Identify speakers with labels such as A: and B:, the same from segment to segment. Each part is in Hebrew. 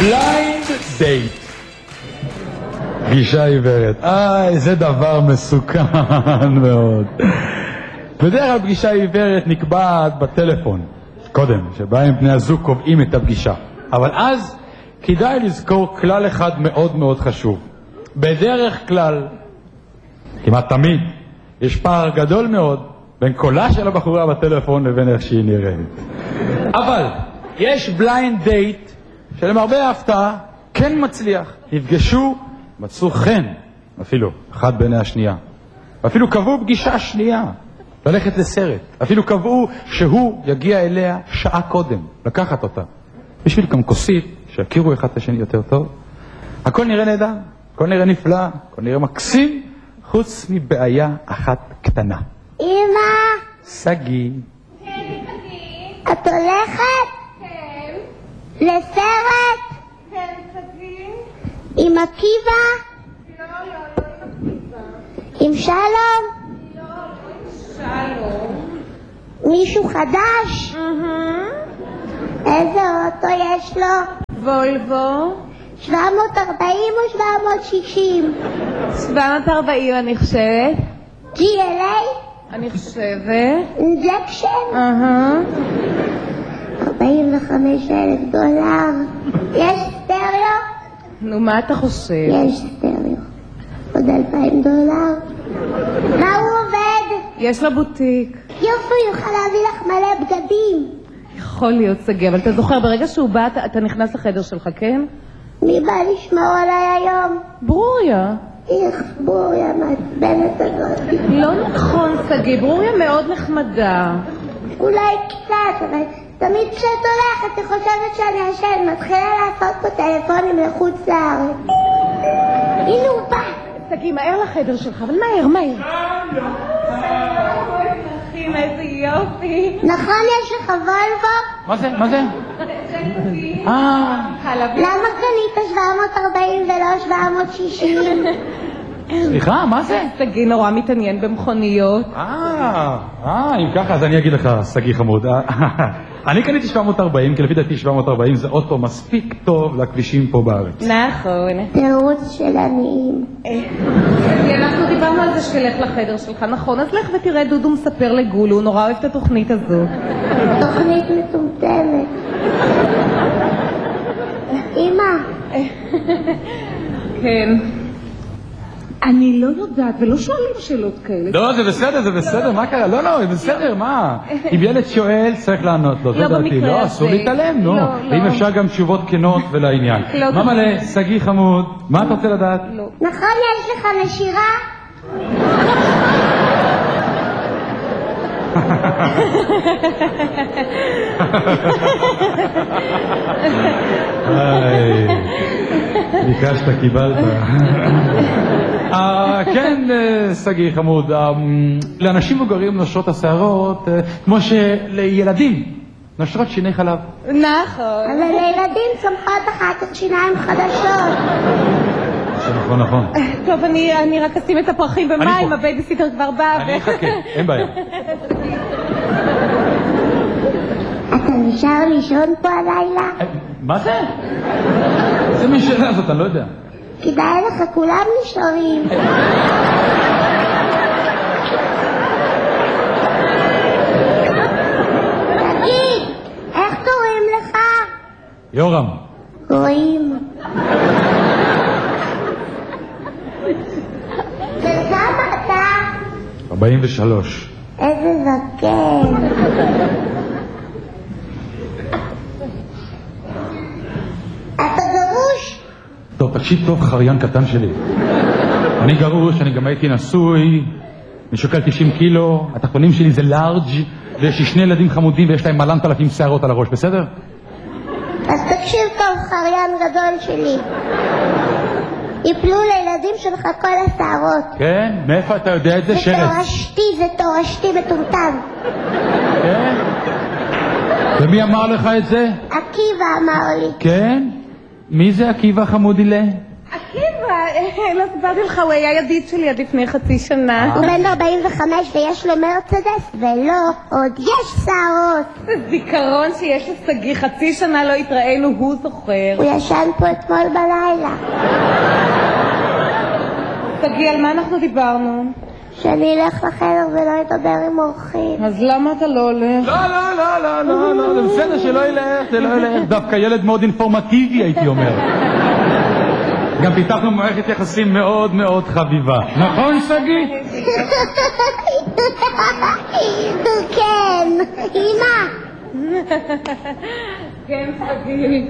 A: בליינד דייט. פגישה עיוורת. זה דבר מסוכן מאוד. בדרך כלל פגישה עיוורת נקבעת בטלפון. קודם, שבהם בני הזוג קובעים את הפגישה. אבל אז כדאי לזכור כלל אחד מאוד מאוד חשוב. בדרך כלל, כמעט תמיד, יש פער גדול מאוד בין קולה של הבחורה בטלפון לבין איך שהיא נראית. אבל יש בליינד דייט שלמרבה ההפתעה כן מצליח. נפגשו, מצאו חן, אפילו אחד בעיני השנייה. ואפילו קבעו פגישה שנייה, ללכת לסרט. אפילו קבעו שהוא יגיע אליה שעה קודם, לקחת אותה. בשביל גם כוסית, שיכירו אחד את השני יותר טוב. הכל נראה נהדר, הכל נראה נפלא, הכל נראה מקסים, חוץ מבעיה אחת קטנה.
B: אמא!
A: סגי.
C: כן, סגי.
B: את הולכת?
C: כן.
B: לסרט?
C: כן, סגי.
B: עם עקיבא?
C: לא עם עקיבא.
B: עם שלום?
C: לא עם שלום.
B: מישהו חדש? איזה אוטו יש לו?
C: וולבו.
B: 740 או 760?
C: 740 אני חושבת.
B: GLA?
C: אני חושבת.
B: אינג'קשן? 45,000 $. יש סטריאו?
C: נו, מה אתה חושב?
B: יש סטריאו. עוד $2,000. מה הוא עובד?
C: יש לה בוטיק.
B: יופי, יוכל להביא לך מלא בגדים.
C: יכול להיות, סגי, אבל אתה זוכר, ברגע שהוא בא, אתה נכנס לחדר שלך, כן?
B: מי בא לשמור עליי היום?
C: ברוריה.
B: איך ברוריה מעצבנת הזאת.
C: לא נכון, סגי, ברוריה מאוד נחמדה.
B: אולי קצת, אבל תמיד כשאת הולכת היא חושבת שאני אשן, מתחילה לעשות פה טלפונים לחוץ לארץ. הנה הוא בא.
C: סגי, מהר לחדר שלך, אבל מהר. איזה יופי.
B: נכון, יש לך וולבו?
A: מה זה? מה זה?
B: למה קנית 740 ולא 760?
A: סליחה, מה זה?
C: סגי נורא מתעניין במכוניות.
A: אם ככה, אז אני אגיד לך, סגי חמוד. אני קניתי 740, כי לפי דעתי 740 זה אוטו מספיק טוב לכבישים פה בארץ.
C: נכון.
B: תירוץ של עניים.
C: אנחנו דיברנו על זה שתלך לחדר שלך, נכון? אז לך ותראה, דודו מספר לגולו, הוא נורא אוהב את התוכנית הזו.
B: תוכנית מטומטמת. אמא.
C: כן. אני לא יודעת, ולא שואלים שאלות כאלה.
A: לא, זה בסדר, מה קרה? לא, זה בסדר, מה? אם ילד שואל, צריך לענות לו, זה דעתי. לא, אסור להתעלם, נו. ואם אפשר גם תשובות כנות ולעניין. מה מלא, סגי חמוד, מה אתה רוצה לדעת?
B: נכון, יש לך נשירה?
A: ביקשת, קיבלת. כן, סגי חמוד, לאנשים מבוגרים נושרות השערות כמו שלילדים נושרות שיני חלב.
C: נכון.
B: אבל לילדים צומחות אחר כך שיניים חדשות.
A: נכון.
C: טוב, אני רק אשים את הפרחים במים, הבייביסיטר כבר בא.
A: אני אחכה, אין בעיה.
B: אתה נשאר לישון פה הלילה?
A: מה זה? זה משאלה הזאת, אני לא יודע.
B: כדאי לך, כולם נשארים. תגיד, איך קוראים לך?
A: יורם.
B: רואים. של כמה אתה?
A: 43.
B: איזה זקן. אתה גרוש?
A: טוב, תקשיב טוב, חריין קטן שלי. אני גרוש, אני גם הייתי נשוי, אני שוקל 90 קילו, התחתונים שלי זה לארג' ויש לי 2 ילדים חמודים ויש להם 1000 שערות על הראש, בסדר?
B: אז תקשיב טוב, חריין גדול שלי. יפלו לילדים שלך כל השערות.
A: כן? מאיפה אתה יודע את זה? שרץ.
B: זה תורשתי מטומטם.
A: כן? ומי אמר לך את זה?
B: עקיבא אמר לי.
A: כן? מי זה עקיבא חמודילה?
C: עקיבא, לא סיפרתי לך, הוא היה ידיד שלי עד לפני חצי שנה.
B: הוא בן 45 ויש לו מרצדס, ולא, עוד יש שערות.
C: זה זיכרון שיש לשגיא, חצי שנה לא התראינו, הוא זוכר.
B: הוא ישן פה אתמול בלילה.
C: שגיא, על מה אנחנו דיברנו?
B: שאני אלך לחדר ולא אדבר עם אורחים.
C: אז למה אתה לא הולך?
A: לא, זה בסדר שלא ילך, זה לא ילך. דווקא ילד מאוד אינפורמטיבי, הייתי אומר. גם פיתחנו מערכת יחסים מאוד מאוד חביבה. נכון, שגיא?
B: כן, אמא.
C: כן, שגיא.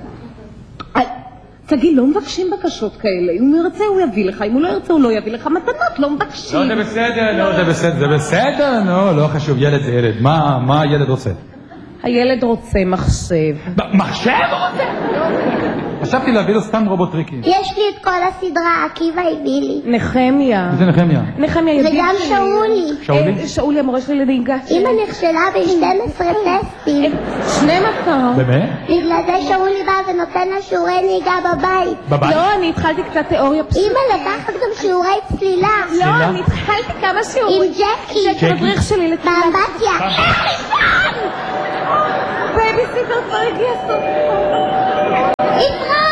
C: שגיא, לא מבקשים בקשות כאלה. אם הוא ירצה הוא יביא לך, אם הוא לא ירצה הוא לא יביא לך מתנות, לא מבקשים.
A: לא, זה בסדר, לא חשוב, ילד זה ילד. מה הילד רוצה?
C: הילד רוצה מחשב.
A: מחשב הוא רוצה? חשבתי להביא לו סתם רובוטריקים.
B: יש לי את כל הסדרה, עקיבא הביא לי.
C: נחמיה.
A: זה נחמיה.
C: נחמיה ידיד שלי.
B: וגם שאולי.
A: שאולי?
C: המורה שלי לנהיגה.
B: אמא נכשלה ב-12 טסטים.
C: 12?
A: באמת?
B: בגלל זה שאולי בא ונותן לה שיעורי נהיגה בבית.
A: בבית?
C: לא, אני התחלתי קצת תיאוריה פשוט.
B: אמא לקחת גם שיעורי צלילה.
C: לא, אני התחלתי כמה שיעורים.
B: עם ג'קי.
C: זה מדריך שלי לצלילה.
B: באמבטיה.
C: בייביסיטר כבר הגיע סוף.
B: ישראל!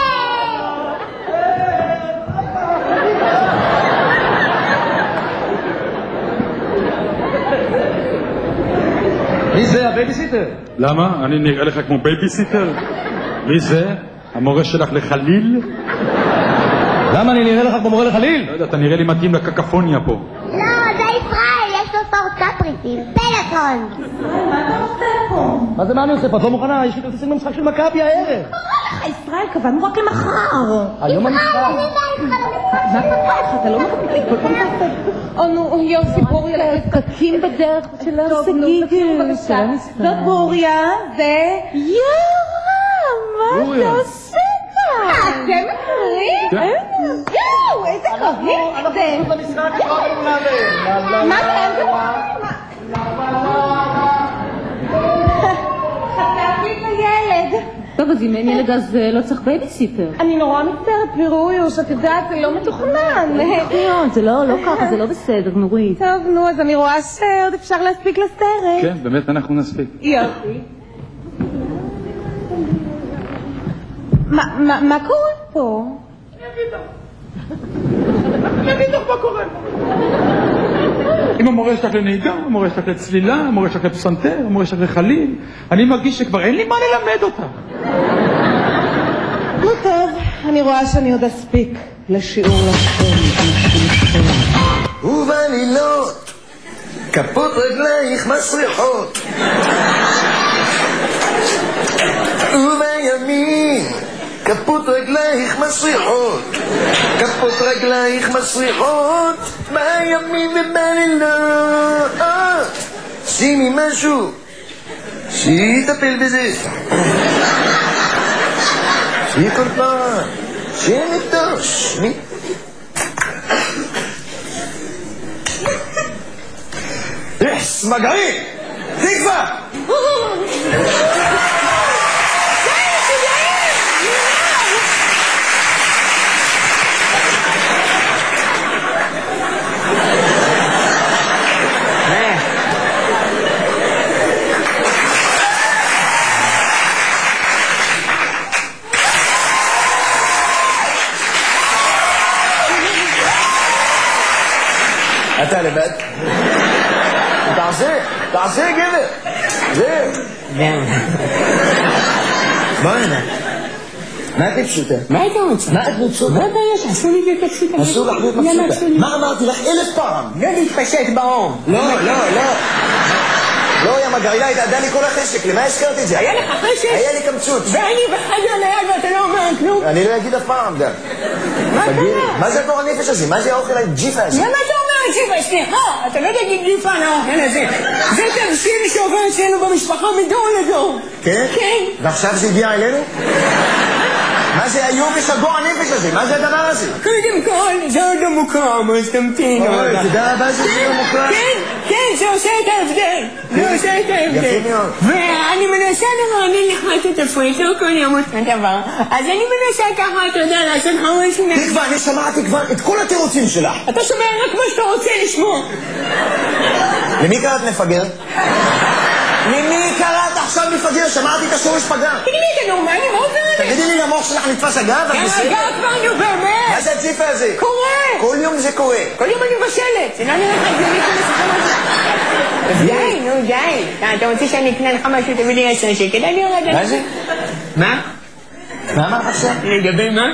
D: מי זה הבייביסיטר?
A: למה? אני נראה לך כמו בייביסיטר? מי זה? המורה שלך לחליל?
D: למה אני נראה לך כמו מורה לחליל?
A: לא יודע, אתה נראה לי מתאים לקקפוניה פה.
B: לא, זה ישראל, יש לו סורצה פריטים. פלאפון!
C: מה אתה עושה פה?
D: מה זה מה אני עושה פה? את לא מוכנה? יש לי כרטיסים במשחק של מכבי הערב.
C: ישראל, קבענו רק למחר.
D: היום המשחק.
C: מה קרה לך? אתה לא מקבל כל פעם תעשה. או נו, יוסי בוריה. פקקים בדרך של השגיא. זאת בוריה, זה... מה אתה עושה כאן? אתם מכירים? יואו, איזה קרבים זה. מה זה? חטפתי את הילד.
E: טוב, אז אם אין ילד אז לא צריך בייביסיטר.
C: אני נורא מצטערת, פירויוש, את יודעת, זה לא מתוכנן.
E: זה לא ככה, זה לא בסדר, נורית.
C: טוב, נו, אז אני רואה שעוד אפשר להספיק לסרט.
A: כן, באמת אנחנו נספיק.
C: יופי. מה קורה פה?
A: אני אגיד לך מה קורה. אם המורה שלך לנהיגה, המורה שלך לצלילה, המורה שלך לפסנתר, המורה שלך לחליל, אני מרגיש שכבר אין לי מה ללמד אותה.
C: נו טוב, אני רואה שאני עוד אספיק לשיעור לכם.
F: ובלילות, כפות רגלייך מסריחות, ובימים, כפות רגלייך מסריחות, כפות רגלייך מסריחות, בימים ובלילות. שימי משהו, שיטפל בזה. שיהיה כל פעם, שיהיה נטוש. מגעי! תקווה! אתה לבד? תעשה גבר. זה. מה הנה? מה את מבסוטה?
E: מה היית רוצה?
F: מה את מבסוטה?
E: מה הבעיה שעשו לי להיות מבסוטה?
F: אסור לך להיות מבסוטה. מה אמרתי לך 1000 פעם?
E: לא להתפשט באום.
F: לא. לא, יא מגעילה, התאדה לי כל החשק, למה הזכרת את זה?
E: היה לך חשק?
F: היה לי קמצוץ.
E: ואני בחדר ליד ואתה לא אומר כלום.
F: אני לא אגיד אף פעם גם.
E: מה קרה?
F: מה זה הגור הנפש הזה? מה זה האוכל הג'יפה הזה?
E: למה אתה אומר ג'יפה? סליחה, אתה לא תגיד ג'יפה על האוכל הזה. זה תרשיל שעובר אצלנו במשפחה מדור לדור.
F: כן?
E: כן.
F: ועכשיו זה הגיע אלינו? מה זה היובש הגור הנפש הזה? מה זה הדבר הזה?
E: קודם כל, זה עוד לא מוכר, אז תמתין.
F: תודה רבה שזה לא מוכר.
E: כן. כן, זה עושה את ההבדל. זה עושה את ההבדל.
F: יפה מאוד.
E: ואני מנסה לרענן לך את התפריט, לא כל יום אותו דבר. אז אני מנסה ככה, אתה יודע, לעשות חמש שנים.
F: תקווה, אני שמעתי כבר את כל התירוצים שלך.
E: אתה שומע רק מה שאתה רוצה לשמוע.
F: למי קראת מפגר? למי קראת עכשיו מפגר? שמעתי את השורש פגר.
E: תגידי לי, אתה נורמלי? מה עובר עליך?
F: תגידי לי, למוח שלך נתפס אגב?
E: אגב כבר, נו באמת.
F: מה זה הציפה הזה?
E: קורה.
F: כל יום זה קורה.
E: כל יום אני מבשלת. זה לא נראה לך הגיוני כמו די, נו די. אתה רוצה שאני אקנה לך משהו, תביא לי 10 שקל, אני יורד.
F: מה זה?
E: מה?
F: מה אמרת עכשיו?
E: לגבי מה?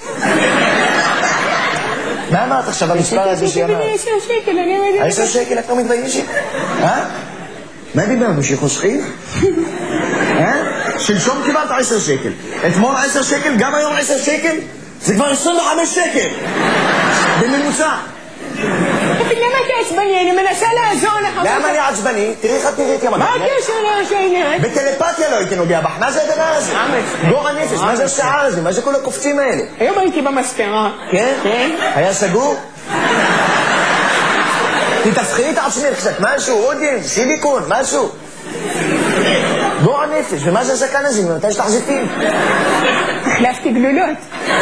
F: מה אמרת עכשיו המספר הזה שאמרת?
E: תביא לי 10 שקל, אני יורד.
F: 10 שקל את לא מתביישת? מה דיברנו, שחוסכים? שלשום קיבלת 10 שקל, אתמול 10 שקל, גם היום 10 שקל? זה כבר 25 שקל בממוצע.
E: למה אתה עצבני? אני מנסה לעזור לך.
F: למה אני עצבני? תראי איך את נראית ימגע.
E: מה הקשר לאשר נראית?
F: בטלפתיה לא הייתי נוגע בך, מה זה הדבר הזה? גור הנפש, מה זה השער הזה? מה זה כל הקופצים האלה?
E: היום הייתי במספרה.
F: כן?
E: כן.
F: היה סגור? תתפחי את עצמך קצת, משהו, עודים, סיליקון, משהו. גור הנפש, ומה זה הזקן הזה? ממתי יש לך זיתים?
E: החלפתי גלולות.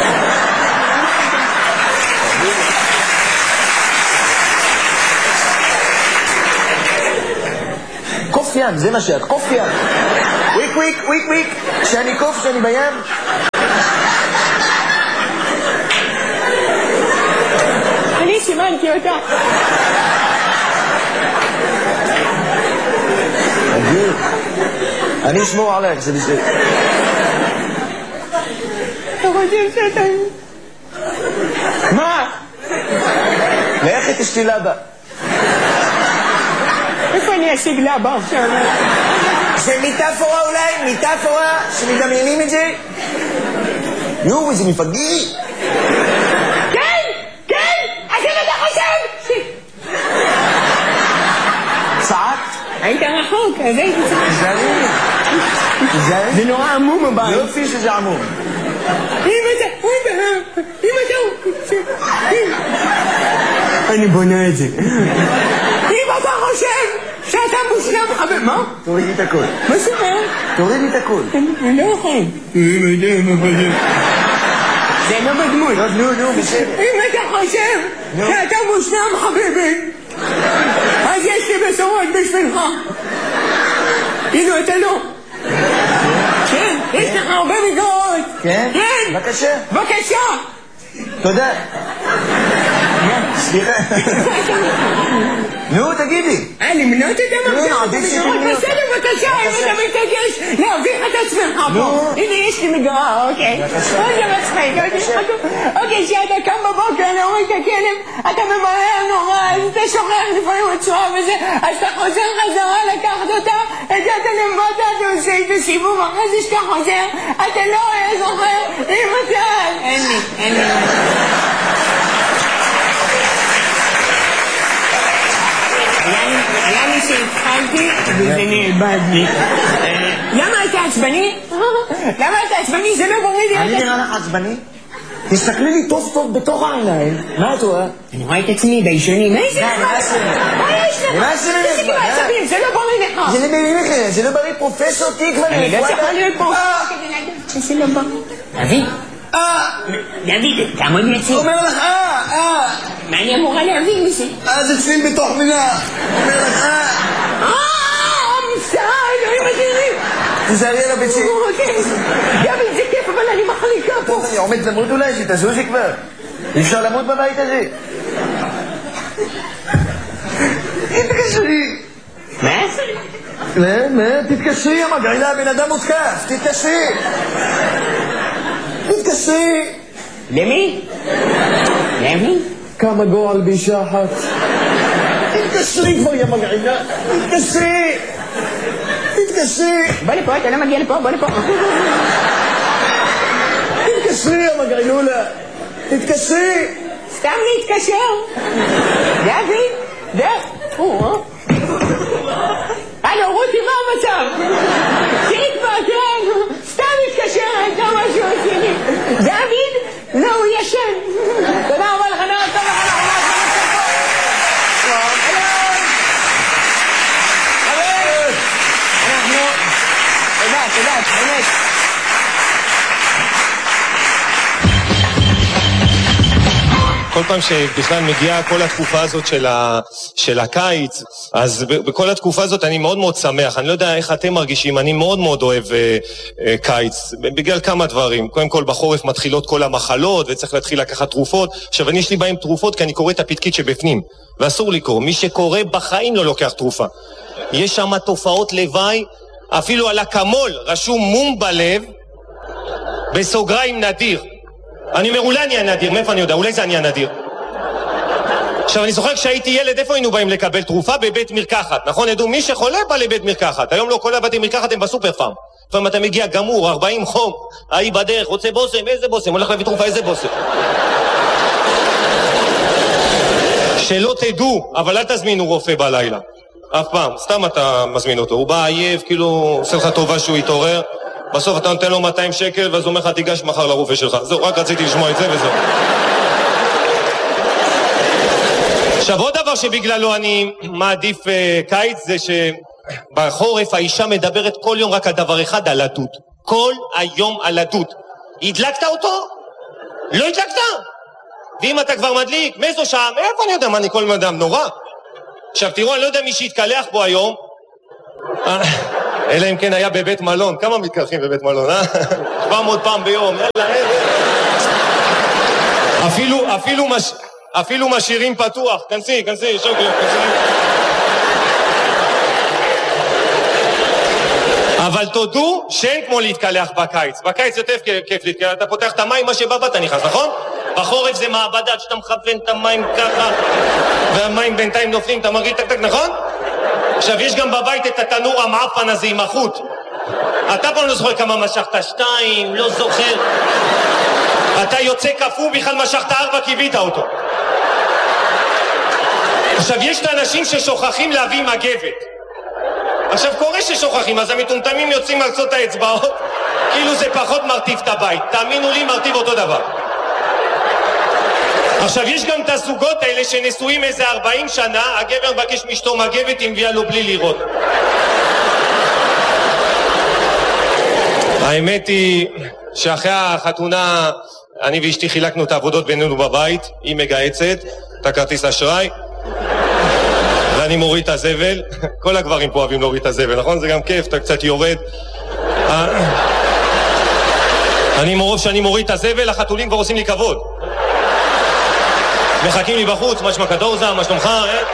F: קוף ים, זה מה שאת, קוף ים. וויק וויק, וויק וויק. כשאני קוף, כשאני בים.
E: אני סימנתי אותה.
F: אני אשמור עליך, זה בסדר.
E: אתה חושב שאתה...
F: מה? לך תשתי לבה.
E: איפה אני אשיג לבה עכשיו?
F: זה מיטאפורה אולי? מיטאפורה שמדמיינים את זה? נו, איזה מפגי.
E: כן! כן! אז אם אתה חושב!
F: צעקת?
E: היית רחוק, אז הייתי צריך...
F: זרי.
E: זה נורא עמום הבית.
F: יופי שזה עמום.
E: אם אתה... אני בונה את זה. אם אתה חושב שאתה מושלם חבר... מה?
F: תורידי את הכל.
E: מה זאת אומרת?
F: תורידי את הכל.
E: אני לא יכול. זה לא בדמות.
F: נו, בסדר.
E: אם אתה חושב שאתה מושלם חביבי, אז יש לי בשורות בשבילך. כאילו אתה לא. כן, יש לך הרבה מגרות.
F: כן?
E: כן.
F: בבקשה.
E: בבקשה.
F: תודה. סליחה. נו, תגידי.
E: למנות את המגרות?
F: נו, עדיף שתמנות.
E: בסדר, בבקשה, אם אתה מתעקש להביך את עצמך פה. הנה, יש לי מגרה, אוקיי.
F: בבקשה.
E: זה מצחיק. אוקיי, כשאתה קם בבוקר להוריד את הכלב, אתה ממהר נורא, אז אתה שוכח לפעמים הצורה וזה, אז אתה חוזר חזרה לקחת אותה, הגעת למטה, אתה עושה את הסיבוב, אחרי זה שאתה חוזר, אתה לא זוכר אם אתה... אין לי. היה לי שהתחלתי וזה נאבד לי. למה אתה עצבני? זה לא בריא לי.
F: אני נראה לך עצבני? תסתכלי לי טוב טוב בתוך העיניים. מה את רואה?
E: אני רואה את עצמי בישונים. מה יש לך?
F: מה יש לך?
E: זה לא בריא לך.
F: זה לא בריא לך, זה לא בריא. פרופסור תקווה.
E: אני לא צריכה להיות פה. זה לא בריא. דוד, תעמוד לעצמי.
F: אומר לך,
E: מה אני אמורה להבין מזה?
F: זה צליל בתוך מילה. אומר לך,
E: מצטער, אלוהים אדירים.
F: תזהרי על הביצים.
E: דוד, זה כיף, אבל אני מחליקה פה.
F: טוב, אני עומד למות אולי, שתזוזי כבר. אי אפשר למות בבית הזה. תתקשרי.
E: מה?
F: תתקשרי, המגעילה, הבן אדם מותקף. תתקשרי.
E: למי?
F: כמה גועל באישה אחת. תתקשרי כבר, יא מגעילה. תתקשרי.
E: בוא לפה, אתה לא מגיע לפה, בוא לפה.
F: תתקשרי, יא מגעילולה. תתקשרי.
E: סתם להתקשר. דוד. הלו, רותי, מה המצב? תראי כבר, סתם להתקשר, הייתה משהו עשיני. דוד? לא, הוא ישן. תודה רבה לך, נראה טוב לך.
G: כל פעם שבכלל מגיעה כל התקופה הזאת של הקיץ, אז בכל התקופה הזאת אני מאוד מאוד שמח. אני לא יודע איך אתם מרגישים, אני מאוד מאוד אוהב קיץ, בגלל כמה דברים. קודם כל בחורף מתחילות כל המחלות וצריך להתחיל לקחת תרופות. עכשיו אני יש לי בהם תרופות כי אני קורא את הפתקית שבפנים, ואסור לקרוא. מי שקורא בחיים לא לוקח תרופה. יש שם תופעות לוואי, אפילו על הקמול רשום מום בלב בסוגריים נדיר. אני אומר, אולי אני הנדיר, מאיפה אני יודע? אולי זה אני הנדיר. עכשיו אני זוכר כשהייתי ילד, איפה היינו באים לקבל תרופה? בבית מרקחת, נכון? ידעו, מי שחולה בא לבית מרקחת. היום לא כל הבתי מרקחת הם בסופר פארם. לפעמים אתה מגיע גמור, 40 חום, ההיא בדרך, רוצה בוסם, איזה בוסם? הולך להביא תרופה, איזה בוסם? שלא תדעו, אבל אל תזמינו רופא בלילה. אף פעם, סתם אתה מזמין אותו. הוא בא עייב, כאילו, עושה לך טובה שהוא יתעורר. בסוף אתה נותן לו 200 שקל, ואז הוא אומר לך, תיגש מחר לרופא שלך. זהו, רק רציתי לשמוע את זה וזהו. עכשיו, עוד דבר שבגללו אני מעדיף קיץ, זה שבחורף האישה מדברת כל יום רק על דבר אחד, על הדוד. כל היום על הדוד. הדלקת אותו? לא הדלקת? ואם אתה כבר מדליק, מאיזו שעה? מאיפה אני יודע? מה, אני כל אדם נורא? עכשיו תראו, אני לא יודע מי שהתקלח פה היום, אלא אם כן היה בבית מלון. כמה מתקלחים בבית מלון, 700 פעם ביום, יאללה, אפילו משאירים פתוח. כנסי, שוקר, כנסי. אבל תודו שאין כמו להתקלח בקיץ. בקיץ יותר כיף לי, כי אתה פותח את המים, מה שבא אתה נכנס, נכון? בחורף זה מעבדה, שאתה מכוון את המים ככה, והמים בינתיים נופלים, אתה מרגיש טק, נכון? עכשיו, יש גם בבית את התנור המעפן הזה עם החוט. אתה פעם לא זוכר כמה משכת 2, לא זוכר. אתה יוצא כפו, בכלל משכת 4, קיבית אותו. עכשיו, יש את האנשים ששוכחים להביא מגבת. עכשיו, קורה ששוכחים, אז המטומטמים יוצאים מארצות האצבעות, כאילו זה פחות מרטיב את הבית. תאמינו לי, מרטיב אותו דבר. עכשיו, יש גם את הזוגות האלה שנשואים איזה 40 שנה, הגבר מבקש מאשתו מגבת, היא מביאה לו בלי לראות. האמת היא שאחרי החתונה, אני ואשתי חילקנו את העבודות בינינו בבית, היא מגהצת, את הכרטיס אשראי, ואני מוריד את הזבל. כל הגברים פה אוהבים להוריד את הזבל, נכון? זה גם כיף, אתה קצת יורד. מרוב שאני מוריד את הזבל, החתולים כבר עושים לי כבוד. מחכים לי בחוץ, מה שמע קדורזה, מה שלומך,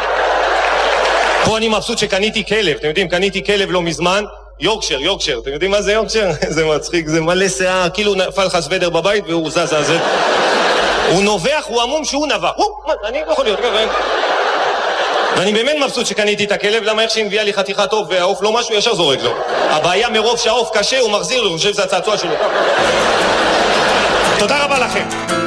G: פה אני מבסוט שקניתי כלב, אתם יודעים, קניתי כלב לא מזמן, יורקשר, אתם יודעים מה זה יורקשר? זה מצחיק, זה מלא שיער, כאילו נפל לך סוודר בבית והוא זז, הוא נובח, הוא עמום שהוא נבח, אני לא יכול להיות, ואני באמת מבסוט שקניתי את הכלב, למה איך שהנביאה לי חתיכת עוף והעוף לא משהו, ישר זורק לו. הבעיה מרוב שהעוף קשה, הוא מחזיר לו, הוא חושב שזה הצעצוע שלו. תודה רבה לכם.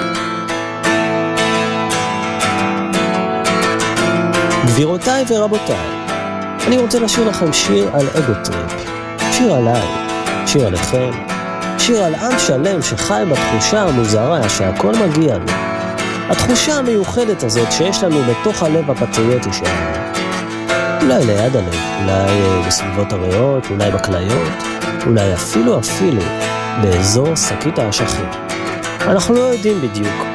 H: גבירותיי ורבותיי, אני רוצה לשיר לכם שיר על אגו טריפ, שיר עליי, שיר עליכם, שיר על עם שלם שחי בתחושה המוזרה שהכל מגיע לו. התחושה המיוחדת הזאת שיש לנו בתוך הלב הפטריוטי שלנו. אולי ליד הלב, אולי בסביבות הריאות, אולי בכליות, אולי אפילו באזור שקית האשכים. אנחנו לא יודעים בדיוק,